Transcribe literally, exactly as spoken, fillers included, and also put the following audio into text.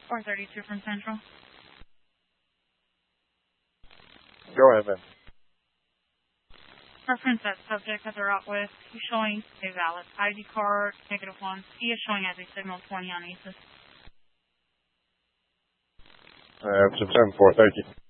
four thirty-two from Central. Go ahead, then. Reference that subject that they're out with. He's showing a valid I D card, negative one. He is showing as a signal twenty on A C E S. Uh, September four, thank you.